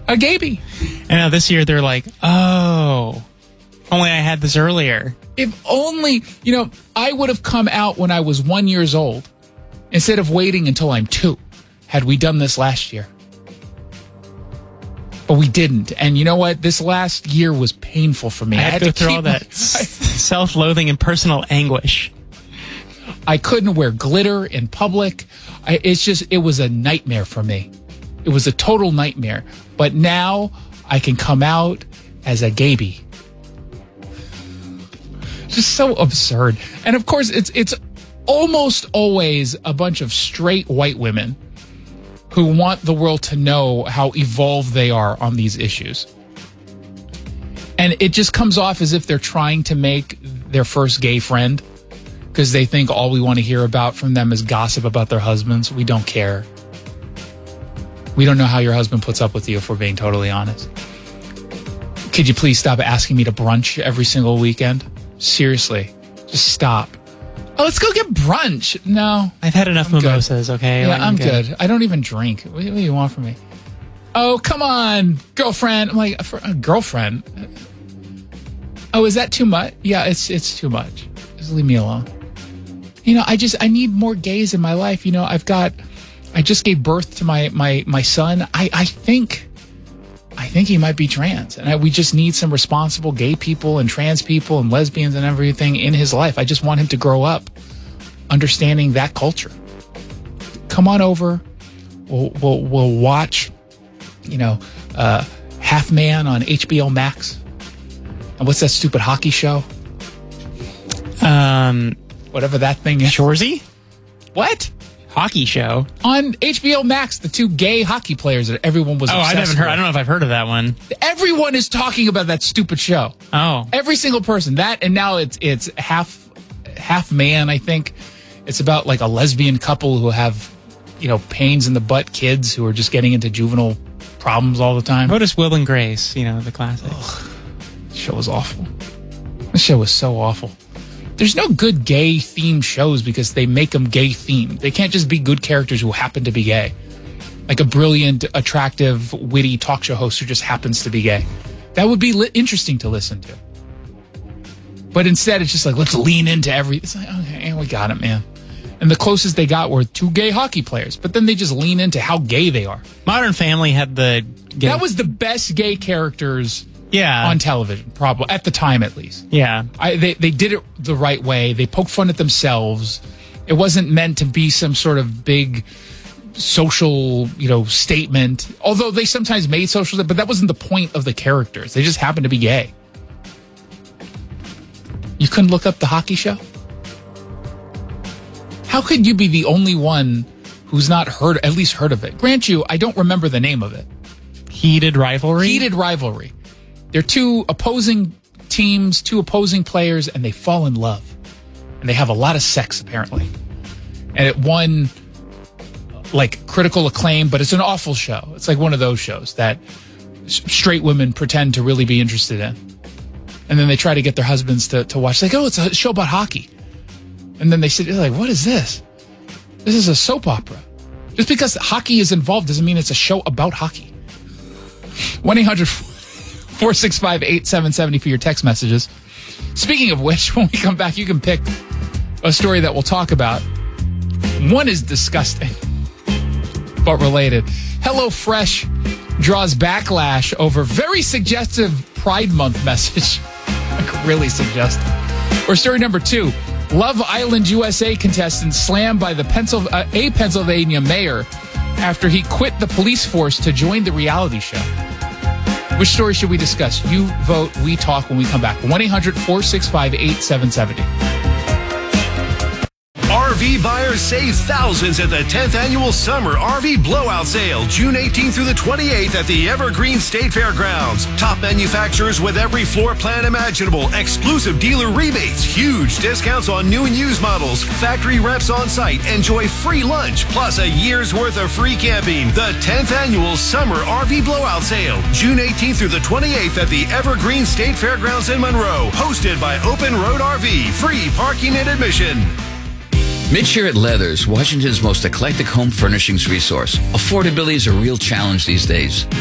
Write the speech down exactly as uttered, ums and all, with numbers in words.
a gaby. And now this year they're like, oh, only I had this earlier. If only, you know, I would have come out when I was one years old instead of waiting until I'm two. Had we done this last year. But we didn't. And you know what? This last year was painful for me. I had, I had to go to through keep all that my, self-loathing and personal anguish. I couldn't wear glitter in public. I, it's just, it was a nightmare for me. It was a total nightmare. But now I can come out as a gaby. Just so absurd. And of course, it's it's almost always a bunch of straight white women who want the world to know how evolved they are on these issues. And it just comes off as if they're trying to make their first gay friend because they think all we want to hear about from them is gossip about their husbands. We don't care. We don't know how your husband puts up with you, if we're being totally honest. Could you please stop asking me to brunch every single weekend? Seriously, just stop. Oh, let's go get brunch. No. I've had enough I'm mimosas, good. okay? Yeah, like, I'm good. good. I don't even drink. What, what do you want from me? Oh, come on, girlfriend. I'm like, for a girlfriend? Oh, is that too much? Yeah, it's it's too much. Just leave me alone. You know, I just, I need more gays in my life. You know, I've got, I just gave birth to my my my son. I, I think... I think he might be trans, and I, we just need some responsible gay people and trans people and lesbians and everything in his life. I just want him to grow up understanding that culture. Come on over. We'll we'll, we'll watch, you know, uh, Half Man on H B O Max. And what's that stupid hockey show? Um, whatever that thing is. Shoresy? What? Hockey show on H B O Max, the two gay hockey players that everyone was oh obsessed I haven't heard with. I don't know if I've heard of that one. Everyone is talking about that stupid show. Oh, every single person. That, and now it's it's half half man, I think. It's about like a lesbian couple who have, you know, pains in the butt kids who are just getting into juvenile problems all the time. What is Will and Grace, you know, the classic. Ugh, the show was awful. The show was so awful. There's no good gay themed shows because they make them gay themed. They can't just be good characters who happen to be gay. Like a brilliant, attractive, witty talk show host who just happens to be gay. That would be li- interesting to listen to. But instead, it's just like, let's lean into every... It's like, okay, we got it, man. And the closest they got were two gay hockey players. But then they just lean into how gay they are. Modern Family had the... Gay- that was the best gay characters... Yeah, on television, probably at the time at least. Yeah, I, they they did it the right way. They poked fun at themselves. It wasn't meant to be some sort of big social, you know, statement. Although they sometimes made social, but that wasn't the point of the characters. They just happened to be gay. You couldn't look up the hockey show? How could you be the only one who's not heard, at least heard of it? Grant you, I don't remember the name of it. Heated Rivalry. Heated Rivalry. They're two opposing teams, two opposing players, and they fall in love. And they have a lot of sex, apparently. And it won, like, critical acclaim, but it's an awful show. It's like one of those shows that straight women pretend to really be interested in. And then they try to get their husbands to, to watch. Like, oh, it's a show about hockey. And then they sit there like, what is this? This is a soap opera. Just because hockey is involved doesn't mean it's a show about hockey. one eight hundred four six five eight seven seven zero for your text messages. Speaking of which, when we come back, you can pick a story that we'll talk about. One is disgusting, but related. HelloFresh draws backlash over very suggestive Pride Month message. Like, really suggestive. Or story number two, Love Island U S A contestant slammed by the Pensil- uh, a Pennsylvania mayor after he quit the police force to join the reality show. Which story should we discuss? You vote, we talk when we come back. one eight hundred four six five eight seven seven zero. R V buyers save thousands at the tenth Annual Summer R V Blowout Sale, June eighteenth through the twenty-eighth at the Evergreen State Fairgrounds. Top manufacturers with every floor plan imaginable, exclusive dealer rebates, huge discounts on new and used models, factory reps on site, enjoy free lunch, plus a year's worth of free camping. The tenth Annual Summer R V Blowout Sale, June eighteenth through the twenty-eighth at the Evergreen State Fairgrounds in Monroe, hosted by Open Road R V, free parking and admission. Mid-Share Leathers, Washington's most eclectic home furnishings resource. Affordability is a real challenge these days.